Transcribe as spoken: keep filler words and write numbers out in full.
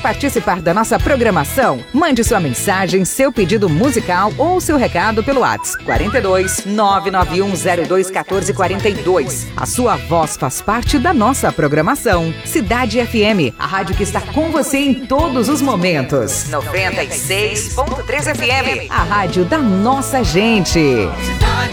participar da nossa programação? Mande sua mensagem, seu pedido musical ou seu recado pelo WhatsApp quarenta e dois, nove nove um zero dois um quatro quatro dois. A sua voz faz parte da nossa programação. Cidade F M, a rádio que está com você em todos os momentos. noventa e seis ponto três F M, a rádio da nossa gente.